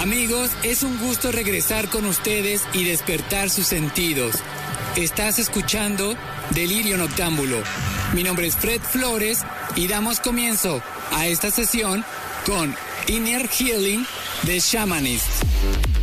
Amigos, es un gusto regresar con ustedes y despertar sus sentidos. Estás escuchando Delirio Noctámbulo. Mi nombre es Fred Flores y damos comienzo a esta sesión con Inner Healing de Shamanist.